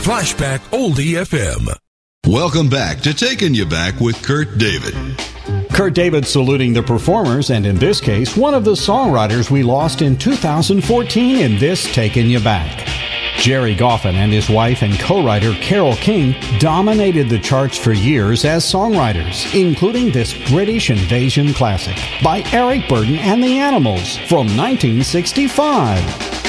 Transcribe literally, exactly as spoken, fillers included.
Flashback Oldie F M. Welcome back to Taking You Back with Kurt David. Kurt David saluting the performers, and in this case, one of the songwriters we lost in two thousand fourteen in this Taking You Back. Jerry Goffin and his wife and co-writer Carole King dominated the charts for years as songwriters, including this British invasion classic by Eric Burdon and the Animals from nineteen sixty-five.